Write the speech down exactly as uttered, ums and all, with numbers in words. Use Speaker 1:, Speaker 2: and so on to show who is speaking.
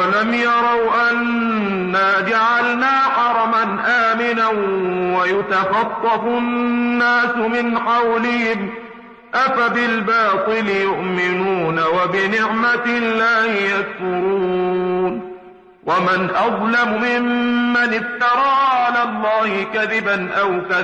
Speaker 1: أولم يروا أنا جعلنا حرما آمنا ويتخطف الناس من حولهم أفبالباطل يؤمنون وبنعمة الله يكفرون ومن أظلم ممن افترى على الله كذبا أو كذبا